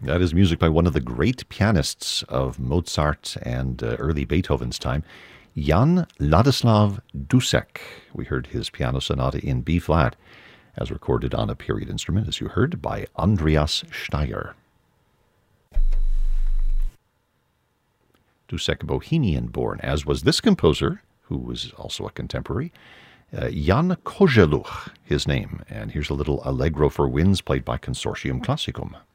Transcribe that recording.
That is music by one of the great pianists of Mozart and early Beethoven's time, Jan Ladislav Dussek. We heard his piano sonata in B-flat, as recorded on a period instrument, as you heard, by Andreas Steyr. Dussek, Bohemian-born, as was this composer, who was also a contemporary, Jan Kozeluch, his name. And here's a little Allegro for winds played by Consortium Classicum.